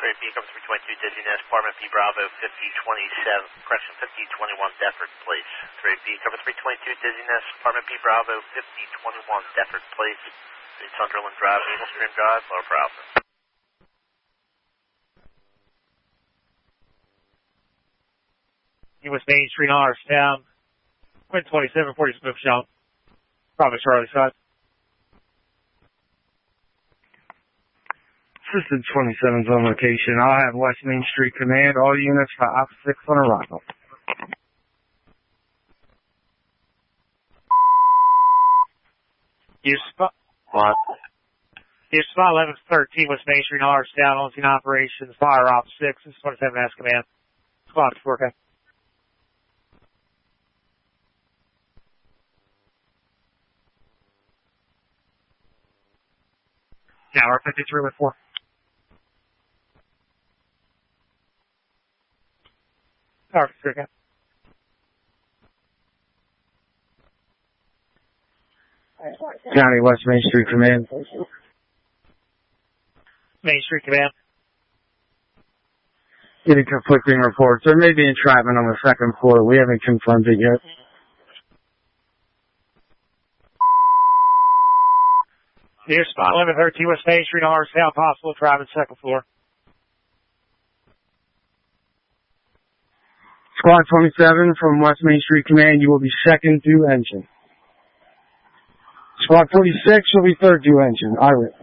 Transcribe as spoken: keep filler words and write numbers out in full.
three B, cover three twenty-two, Dizziness, Apartment B, Bravo, fifty twenty-seven, correction, fifty twenty-one, Deptford Place. three B, cover three twenty-two, Dizziness, Apartment B, Bravo, fifty twenty-one, Deptford Place. Sunderland Drive, Eagle Stream Drive, low for Alpha. He was Main Street, Norristown. Wind twenty-seven forty, Smith Shot. Bravo, Charlie side. System twenty-seven's on location. I'll have West Main Street Command. All units for Op six on arrival. Your spot. What? Your spot eleven thirteen West Main Street, Norristown. On scene operations. Fire Op six. This is twenty-seven has command. Squad four K. Tower fifty-three with four. Tower fifty-three, okay. County West Main Street Command. Main Street Command. Getting conflicting reports. There may be entrapment on the second floor. We haven't confirmed it yet. Near spot eleven thirteen West Main Street, Norristown. Possible entrapment second floor. Squad twenty-seven from West Main Street Command, you will be second due engine. Squad forty-six will be third due engine. Iris.